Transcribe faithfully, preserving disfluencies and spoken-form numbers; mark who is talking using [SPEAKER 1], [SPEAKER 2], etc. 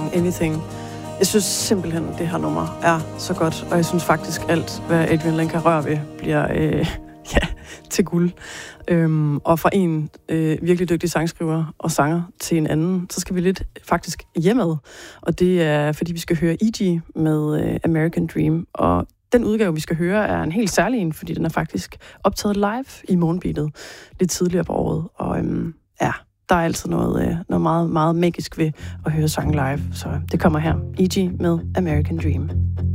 [SPEAKER 1] Song, Anything. Jeg synes simpelthen, det her nummer er så godt, og jeg synes faktisk alt, hvad Adrian Lenker rører ved, bliver øh, ja, til guld. Øhm, og fra en øh, virkelig dygtig sangskriver og sanger til en anden, så skal vi lidt faktisk hjemad. Og det er, fordi vi skal høre E G med øh, American Dream. Og den udgave, vi skal høre, er en helt særlig en, fordi den er faktisk optaget live i Morgenbeatet lidt tidligere på året. Og øhm, ja, der er altid noget, øh, noget meget, meget magisk ved at høre sangen live. Så det kommer her. E G med American Dream.